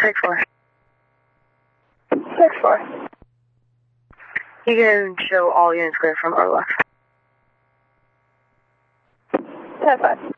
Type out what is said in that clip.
Take 4. Take 4. You can show all units clear from Orloff. 10-5.